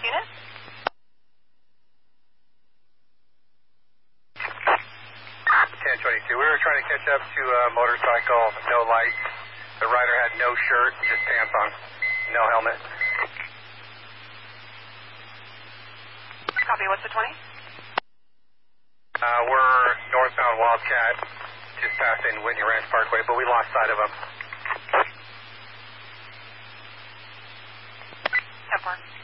unit? 1022. We were trying to catch up to a motorcycle, no lights. The rider had no shirt, just pants on, no helmet. Copy, what's the 20? We're northbound Wildcat, just passing Whitney Ranch Parkway, but we lost sight of him. 10-4.